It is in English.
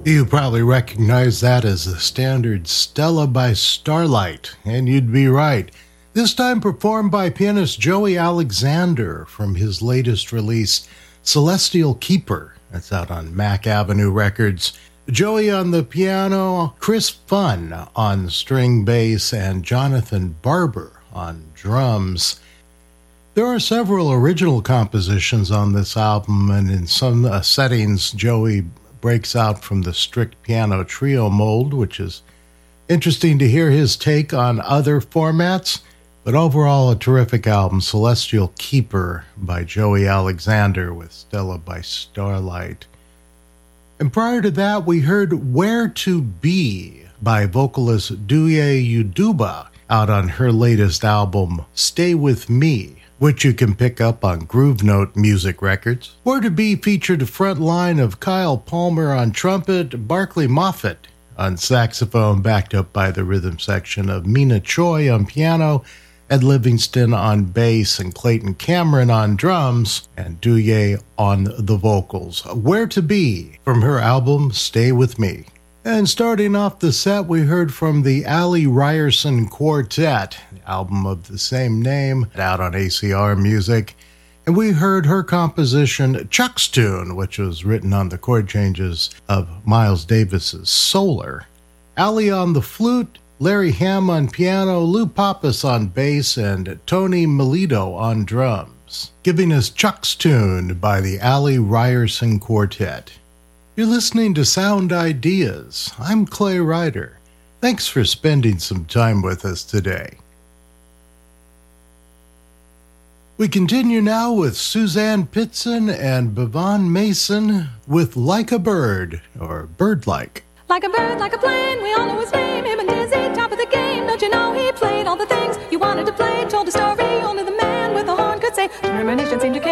You probably recognize that as the standard Stella by Starlight, and you'd be right. This time performed by pianist Joey Alexander from his latest release, Celestial Keeper. That's out on Mack Avenue Records. Joey on the piano, Chris Funn on string bass, and Jonathan Barber on drums. There are several original compositions on this album, and in some settings, Joey breaks out from the strict piano trio mold, which is interesting to hear his take on other formats. But overall, a terrific album, Celestial Keeper by Joey Alexander with Stella by Starlight. And prior to that, we heard Where to Be by vocalist Duye Uduba out on her latest album, Stay With Me, which you can pick up on Groove Note Music Records. Where to Be featured a front line of Kyle Palmer on trumpet, Barclay Moffett on saxophone, backed up by the rhythm section of Mina Choi on piano, Ed Livingston on bass, and Clayton Cameron on drums, and Duye on the vocals. Where to Be from her album Stay With Me. And starting off the set, we heard from the Ali Ryerson Quartet, the album of the same name, out on ACR Music. And we heard her composition Chuck's Tune, which was written on the chord changes of Miles Davis's Solar. Ali on the flute, Larry Hamm on piano, Lou Pappas on bass, and Tony Melito on drums, giving us Chuck's Tune by the Ali Ryerson Quartet. You're listening to Sound Ideas. I'm Clay Ryder. Thanks for spending some time with us today. We continue now with Suzanne Pitson and Bevan Mason with Like a Bird, or Bird-like. Like a bird, like a plane, we all know his name, him and Dizzy, top of the game. Don't you know he played all the things you wanted to play, told a story